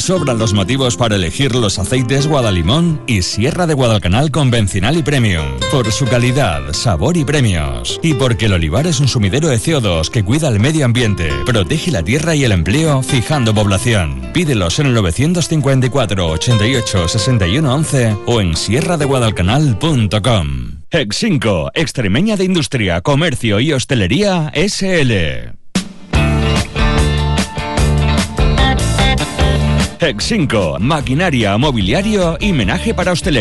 Sobran los motivos para elegir los aceites Guadalimón y Sierra de Guadalcanal convencional y premium. Por su calidad, sabor y premios. Y porque el olivar es un sumidero de CO2 que cuida el medio ambiente, protege la tierra y el empleo, fijando población. Pídelos en el 954 88 61 11 o en sierradeguadalcanal.com. Exinco, Extremeña de Industria, Comercio y Hostelería SL. Exinco, maquinaria, mobiliario y menaje para hostelería.